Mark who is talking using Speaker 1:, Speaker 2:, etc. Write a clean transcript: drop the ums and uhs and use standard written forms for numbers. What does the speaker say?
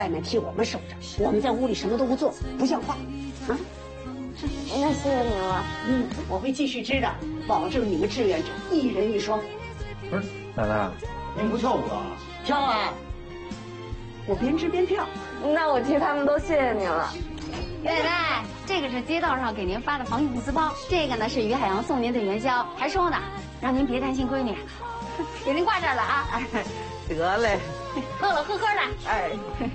Speaker 1: 外面替我们守着，我们在屋里什么都不做，不像话，啊！
Speaker 2: 那谢谢您了。
Speaker 1: 我会继续织的，保证你们志愿者一人一双。
Speaker 3: 不是，奶奶，您不跳舞啊？
Speaker 1: 跳啊！我边织边跳。
Speaker 2: 那我替他们都谢谢您了。
Speaker 4: 奶奶，这个是街道上给您发的防疫物资包，这个呢是于海洋送您的元宵，还说呢，让您别担心闺女，给您挂这儿了啊。
Speaker 2: 得嘞，
Speaker 4: 乐乐呵呵的。
Speaker 2: 哎。